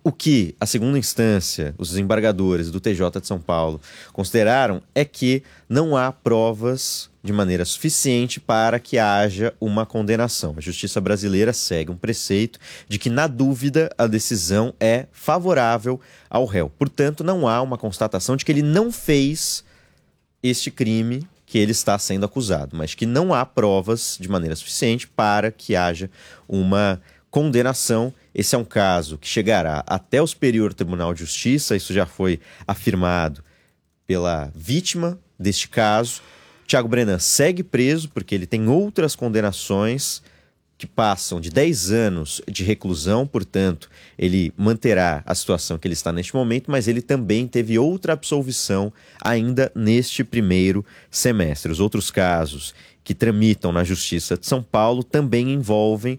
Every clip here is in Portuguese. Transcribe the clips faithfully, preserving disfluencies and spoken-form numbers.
O que a segunda instância, os desembargadores do T J de São Paulo, consideraram é que não há provas de maneira suficiente para que haja uma condenação. A justiça brasileira segue um preceito de que, na dúvida, a decisão é favorável ao réu. Portanto, não há uma constatação de que ele não fez este crime que ele está sendo acusado, mas que não há provas de maneira suficiente para que haja uma condenação. Esse é um caso que chegará até o Superior Tribunal de Justiça, isso já foi afirmado pela vítima deste caso. Thiago Brenan segue preso porque ele tem outras condenações que passam de dez anos de reclusão, portanto, ele manterá a situação que ele está neste momento, mas ele também teve outra absolvição ainda neste primeiro semestre. Os outros casos que tramitam na Justiça de São Paulo também envolvem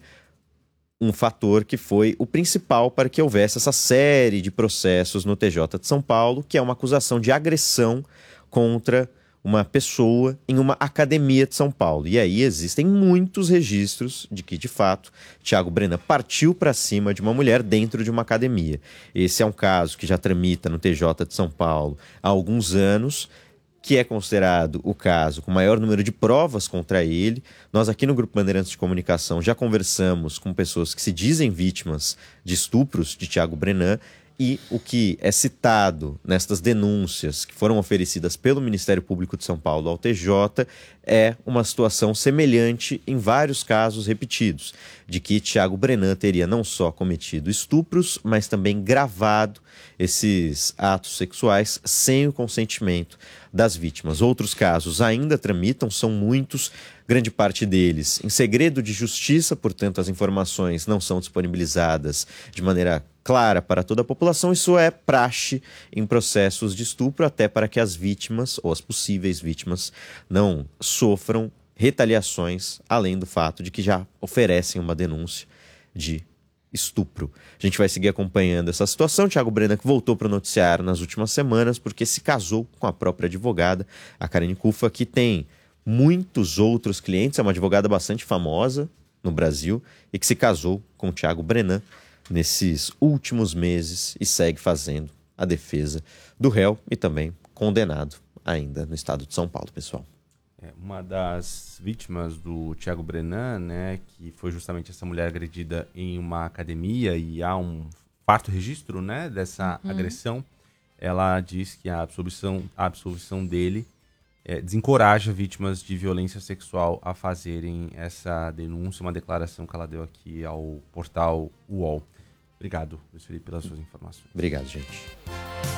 um fator que foi o principal para que houvesse essa série de processos no T J de São Paulo, que é uma acusação de agressão contra uma pessoa em uma academia de São Paulo. E aí existem muitos registros de que, de fato, Thiago Brenan partiu para cima de uma mulher dentro de uma academia. Esse é um caso que já tramita no T J de São Paulo há alguns anos, que é considerado o caso com maior número de provas contra ele. Nós aqui no Grupo Bandeirantes de Comunicação já conversamos com pessoas que se dizem vítimas de estupros de Thiago Brenan, e o que é citado nestas denúncias que foram oferecidas pelo Ministério Público de São Paulo ao T J é uma situação semelhante em vários casos repetidos, de que Thiago Brenan teria não só cometido estupros, mas também gravado esses atos sexuais sem o consentimento das vítimas. Outros casos ainda tramitam, são muitos, grande parte deles em segredo de justiça, portanto as informações não são disponibilizadas de maneira clara para toda a população. Isso é praxe em processos de estupro, até para que as vítimas, ou as possíveis vítimas, não sofram retaliações, além do fato de que já oferecem uma denúncia de estupro. A gente vai seguir acompanhando essa situação. Thiago Brenan que voltou para o noticiário nas últimas semanas porque se casou com a própria advogada, a Karine Cufa, que tem muitos outros clientes, é uma advogada bastante famosa no Brasil e que se casou com o Thiago Brenan nesses últimos meses e segue fazendo a defesa do réu e também condenado ainda no estado de São Paulo, pessoal. É, uma das vítimas do Thiago Brenan, né, que foi justamente essa mulher agredida em uma academia, e há um farto registro, né, dessa uhum. agressão, ela diz que a absolvição, a absolvição dele é, desencoraja vítimas de violência sexual a fazerem essa denúncia, uma declaração que ela deu aqui ao portal U O L. Obrigado, Luiz Felipe, pelas suas informações. Obrigado, gente.